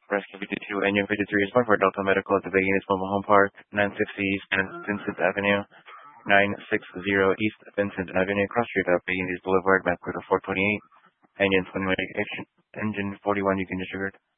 Rescue 52, Engine 53 is 1 for Delta Medical at the Vegas Mobile Home Park, 960 East Vincent Avenue, 960 East Vincent Avenue, Cross Street up Vegas Boulevard, map code of 428, engine 21, engine 41, you can disregard.